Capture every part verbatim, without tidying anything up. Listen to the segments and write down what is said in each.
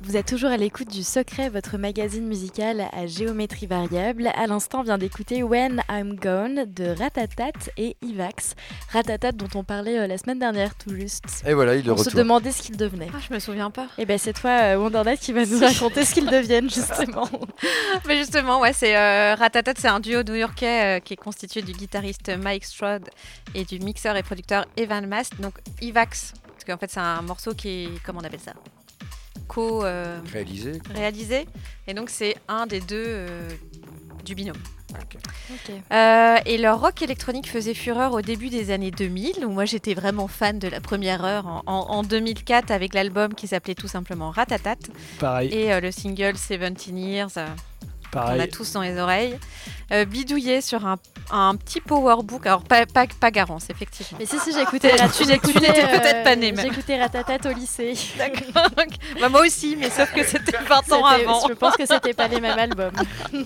Vous êtes toujours à l'écoute du Secret, votre magazine musical à géométrie variable. À l'instant, on vient d'écouter When I'm Gone de Ratatat et Ivax. Ratatat dont on parlait euh, la semaine dernière tout juste. Et voilà, il est On retour. se demandait ce qu'ils devenaient. Ah, je me souviens pas. Et ben c'est toi, euh, Wondernet, qui va nous raconter ce qu'ils deviennent justement. Mais justement, ouais, c'est euh, Ratatat, c'est un duo new-yorkais euh, qui est constitué du guitariste Mike Stroud et du mixeur et producteur Evan Mast. Donc Ivax, parce qu'en fait c'est un morceau qui est, comment on appelle ça, co euh, réalisé. réalisé. Et donc c'est un des deux euh, du binôme. Okay. Okay. Euh, et leur rock électronique faisait fureur au début des années deux mille, où moi j'étais vraiment fan de la première heure en, en, en deux mille quatre avec l'album qui s'appelait tout simplement Ratatat. Pareil. Et euh, le single Seventeen Years, euh, Pareil. on a tous dans les oreilles. Euh, bidouillé sur un, un petit powerbook, alors pas, pas, pas Garance, effectivement. Mais si, si, j'écoutais Ratatat. Tu n'étais peut-être pas née, même. J'écoutais Ratatat au lycée. D'accord. Bah, moi aussi, mais sauf que c'était vingt ans avant. Je pense que c'était pas les mêmes albums.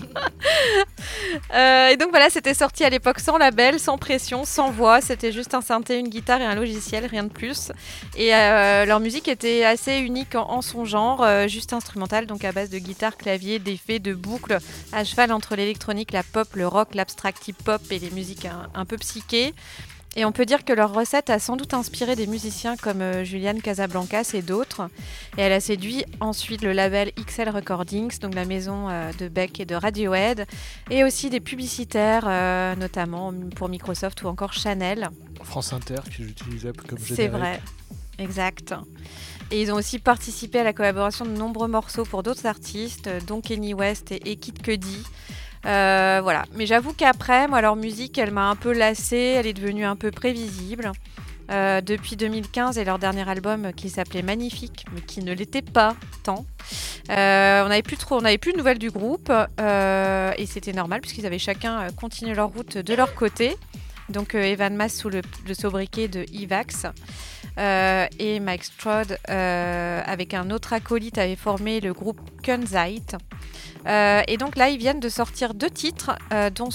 euh, et donc voilà, c'était sorti à l'époque sans label, sans pression, sans voix. C'était juste un synthé, une guitare et un logiciel, rien de plus. Et euh, leur musique était assez unique en, en son genre, euh, juste instrumentale, donc à base de guitare, clavier, d'effets, de boucles, à cheval entre l'électronique, la pop, le rock, l'abstract hip-hop et les musiques un, un peu psychées. Et on peut dire que leur recette a sans doute inspiré des musiciens comme euh, Julian Casablancas et d'autres. Et elle a séduit ensuite le label X L Recordings, donc la maison euh, de Beck et de Radiohead, et aussi des publicitaires, euh, notamment pour Microsoft ou encore Chanel. France Inter, que j'utilisais comme générique. C'est vrai, exact. Et ils ont aussi participé à la collaboration de nombreux morceaux pour d'autres artistes, dont Kanye West et, et Kid Cudi. Euh, voilà, mais j'avoue qu'après, moi, leur musique, elle m'a un peu lassée, elle est devenue un peu prévisible. Euh, depuis deux mille quinze et leur dernier album qui s'appelait Magnifique, mais qui ne l'était pas tant. Euh, on n'avait plus trop, on n'avait plus de nouvelles du groupe euh, et c'était normal puisqu'ils avaient chacun continué leur route de leur côté. Donc euh, Evan Mast sous le, le sobriquet de Ivax euh, et Mike Stroud euh, avec un autre acolyte avait formé le groupe Kunzite. Euh, et donc là, ils viennent de sortir deux titres, euh, dont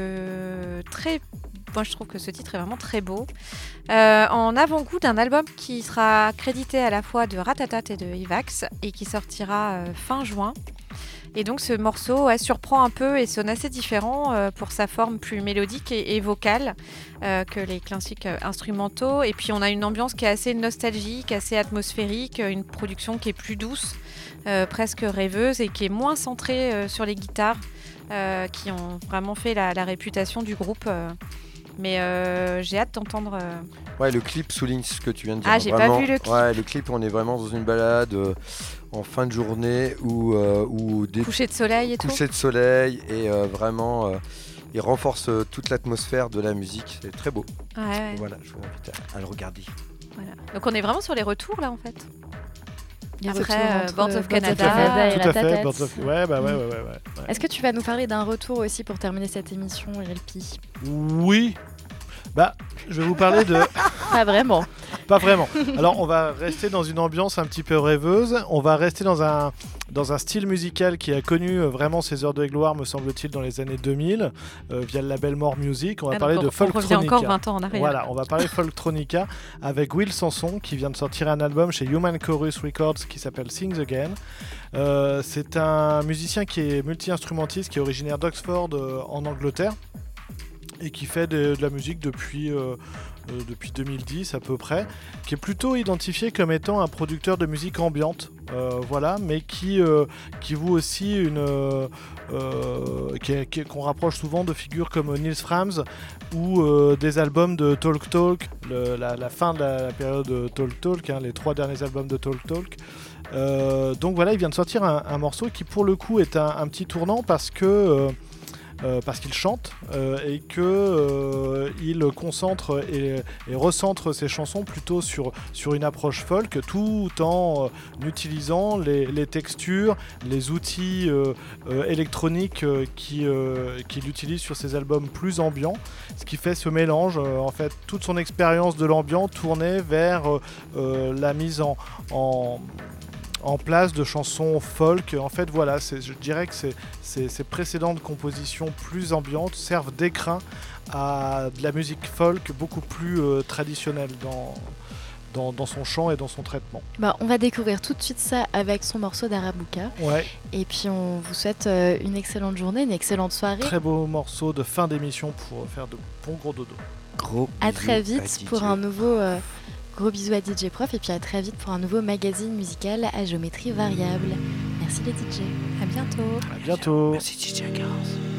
ce très... Moi, je trouve que ce titre est vraiment très beau. Euh, en avant-goût d'un album qui sera crédité à la fois de Ratatat et de Ivax et qui sortira euh, fin juin. Et donc, ce morceau ouais, surprend un peu et sonne assez différent euh, pour sa forme plus mélodique et, et vocale euh, que les classiques euh, instrumentaux. Et puis, on a une ambiance qui est assez nostalgique, assez atmosphérique, une production qui est plus douce. Euh, presque rêveuse et qui est moins centrée euh, sur les guitares euh, qui ont vraiment fait la, la réputation du groupe. Euh, mais euh, j'ai hâte d'entendre. Euh... Ouais, le clip souligne ce que tu viens de dire. Ah, j'ai vraiment, pas vu le clip. Ouais, le clip, on est vraiment dans une balade euh, en fin de journée ou euh, ou des coucher de soleil et tout. Coucher de soleil et euh, vraiment, euh, il renforce euh, toute l'atmosphère de la musique. C'est très beau. Ouais, ouais. Voilà, je vous invite à, à le regarder. Voilà. Donc on est vraiment sur les retours là en fait. Après, euh, Boards of Canada, Canada et Tout à fait, Ratatat. Boards of... Ouais, bah ouais, ouais, ouais, ouais. Est-ce que tu vas nous parler d'un retour aussi pour terminer cette émission, L P ? Oui. Bah, je vais vous parler de... Pas vraiment. Pas vraiment. Alors, on va rester dans une ambiance un petit peu rêveuse. On va rester dans un, dans un style musical qui a connu vraiment ses heures de gloire, me semble-t-il, dans les années deux mille, euh, via le label More Music. On va ah, parler donc, de Folktronica. On revient encore vingt ans en arrière. Voilà, on va parler Folktronica avec Will Sanson, qui vient de sortir un album chez Human Chorus Records qui s'appelle Sings Again. Euh, c'est un musicien qui est multi-instrumentiste, qui est originaire d'Oxford euh, en Angleterre, et qui fait de, de la musique depuis, euh, euh, depuis deux mille dix à peu près, qui est plutôt identifié comme étant un producteur de musique ambiante, euh, voilà, mais qui, euh, qui voue aussi une... Euh, euh, qui, qui, qu'on rapproche souvent de figures comme Nils Frahm ou euh, des albums de Talk Talk, le, la, la fin de la, la période de Talk Talk, hein, les trois derniers albums de Talk Talk. Euh, donc voilà, il vient de sortir un, un morceau qui pour le coup est un, un petit tournant parce que... Euh, Euh, parce qu'il chante euh, et qu'il euh, concentre et, et recentre ses chansons plutôt sur, sur une approche folk, tout en euh, utilisant les, les textures, les outils euh, euh, électroniques euh, qui, euh, qu'il utilise sur ses albums plus ambiants, ce qui fait ce mélange, euh, en fait, toute son expérience de l'ambiant tournée vers euh, euh, la mise en... en en place de chansons folk. En fait, voilà, c'est, je dirais que c'est, c'est, ces précédentes compositions plus ambiantes servent d'écrin à de la musique folk beaucoup plus euh, traditionnelle dans, dans, dans son chant et dans son traitement. Bah, on va découvrir tout de suite ça avec son morceau d'Arabuka. Ouais. Et puis on vous souhaite euh, une excellente journée, une excellente soirée. Très beau morceau de fin d'émission pour faire de bons gros dodo. Gros À bisous très vite à pour D J. un nouveau euh, gros bisou à D J Prof et puis à très vite pour un nouveau magazine musical à géométrie variable. Merci les D J. À bientôt. À bientôt. Merci D J Garance.